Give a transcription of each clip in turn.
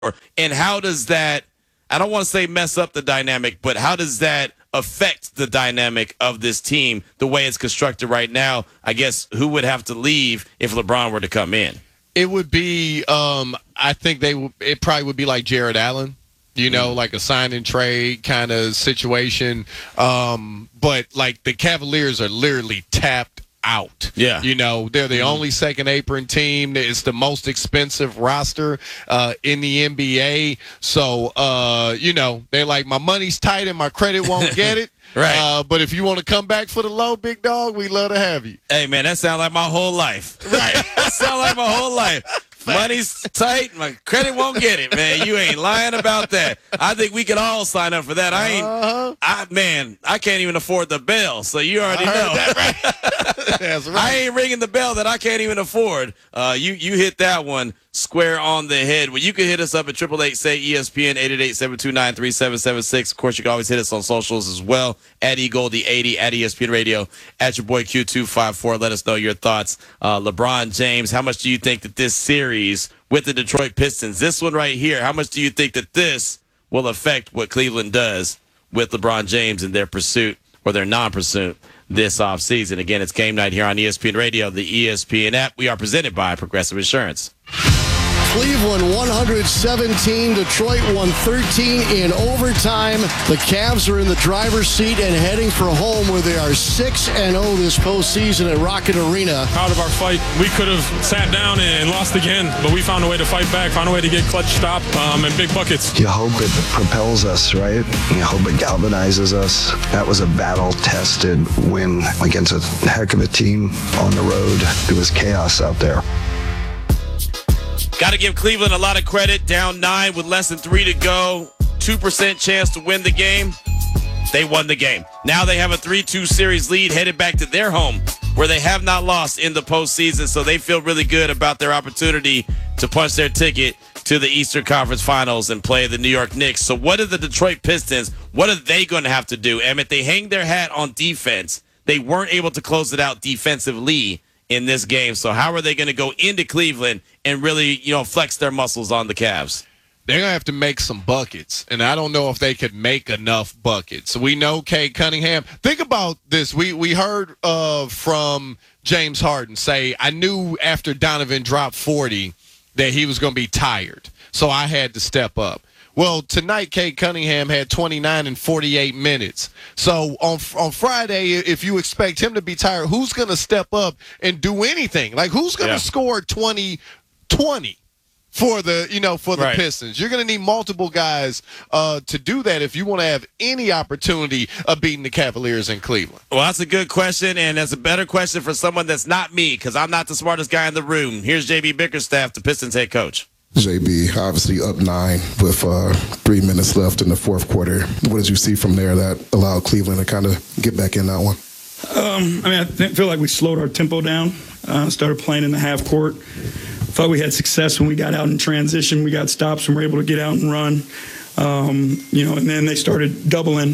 And how does that, I don't want to say mess up the dynamic, but how does that affect the dynamic of this team the way it's constructed right now? I guess who would have to leave if LeBron were to come in? It would be, I think it probably would be like Jared Allen, like a sign and trade kind of situation. But like the Cavaliers are literally tapped out. Yeah. They're the only second apron team. It's the most expensive roster in the NBA. So, they're like, my money's tight and my credit won't get it. Right. But if you want to come back for the low, big dog, we'd love to have you. Hey, man, that sounds like my whole life. Right. That sounds like my whole life. Money's tight. My credit won't get it, man. You ain't lying about that. I think we could all sign up for that. I can't even afford the bell, so you already know. That, right? That's right. I ain't ringing the bell that I can't even afford. You hit that one square on the head. Well, you can hit us up at 888-SAY-ESPN, 888-729-3776. Of course, you can always hit us on socials as well, at eGoldie80, at ESPN Radio, at your boy Q254. Let us know your thoughts. LeBron James, how much do you think that this series with the Detroit Pistons, this one right here, how much do you think that this will affect what Cleveland does with LeBron James in their pursuit or their non-pursuit this offseason? Again, it's game night here on ESPN Radio, the ESPN app. We are presented by Progressive Insurance. Cleveland 117, Detroit 113 in overtime. The Cavs are in the driver's seat and heading for home where they are 6-0 this postseason at Rocket Arena. Proud of our fight. We could have sat down and lost again, but we found a way to fight back, found a way to get clutch stop and big buckets. You hope it propels us, right? You hope it galvanizes us. That was a battle-tested win against a heck of a team on the road. It was chaos out there. Got to give Cleveland a lot of credit. Down 9 with less than 3 to go. 2% chance to win the game. They won the game. Now they have a 3-2 series lead headed back to their home where they have not lost in the postseason. So they feel really good about their opportunity to punch their ticket to the Eastern Conference Finals and play the New York Knicks. So what are the Detroit Pistons? What are they going to have to do? Emmett, they hang their hat on defense. They weren't able to close it out defensively in this game. So how are they going to go into Cleveland and really, flex their muscles on the Cavs? They're going to have to make some buckets, and I don't know if they could make enough buckets. We know Cade Cunningham. Think about this. We heard from James Harden say, I knew after Donovan dropped 40 that he was going to be tired, so I had to step up. Well, tonight, Cade Cunningham had 29 in 48 minutes. So on Friday, if you expect him to be tired, who's going to step up and do anything? Like, who's going to score 20 for the Pistons? You're going to need multiple guys to do that if you want to have any opportunity of beating the Cavaliers in Cleveland. Well, that's a good question, and that's a better question for someone that's not me, because I'm not the smartest guy in the room. Here's J.B. Bickerstaff, the Pistons head coach. JB, obviously up 9 with 3 minutes left in the fourth quarter. What did you see from there that allowed Cleveland to kind of get back in that one? I feel like we slowed our tempo down, started playing in the half court. Thought we had success when we got out in transition. We got stops and were able to get out and run. And then they started doubling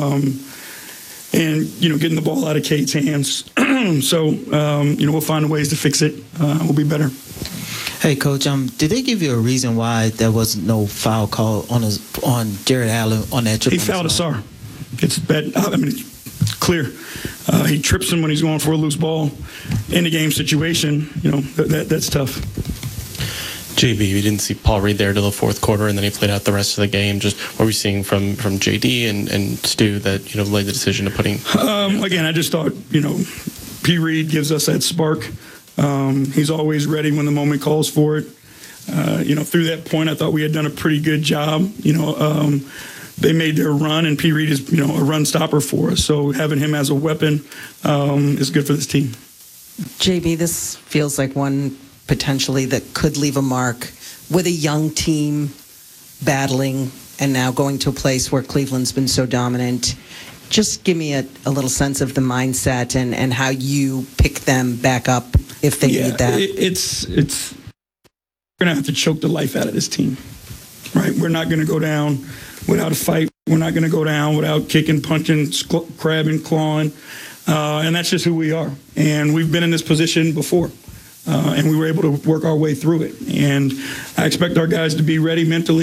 and getting the ball out of Cade's hands. So, we'll find ways to fix it. We'll be better. Hey, Coach, did they give you a reason why there was no foul call on Jared Allen on that trip? He fouled Asar. It's bad. It's clear. He trips him when he's going for a loose ball in the game situation. That's tough. JB, we didn't see Paul Reed there till the fourth quarter, and then he played out the rest of the game. Just what are we seeing from JD and Stu that laid the decision to putting? Again, I just thought P. Reed gives us that spark. He's always ready when the moment calls for it. Through that point, I thought we had done a pretty good job. They made their run, and P. Reed is, a run stopper for us. So having him as a weapon is good for this team. JB, this feels like one potentially that could leave a mark with a young team battling and now going to a place where Cleveland's been so dominant. Just give me a little sense of the mindset and how you pick them back up if they need that. It's we're going to have to choke the life out of this team, right? We're not going to go down without a fight. We're not going to go down without kicking, punching, crabbing, clawing. And that's just who we are. And we've been in this position before. and we were able to work our way through it. And I expect our guys to be ready mentally